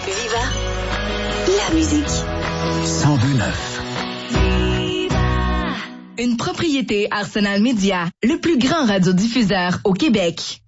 Viva la musique. 102.9. Une propriété Arsenal Média, le plus grand radiodiffuseur au Québec.